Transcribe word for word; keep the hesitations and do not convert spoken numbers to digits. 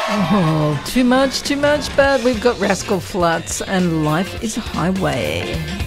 Oh, too much, too much, but we've got Rascal Flats and Life is a Highway.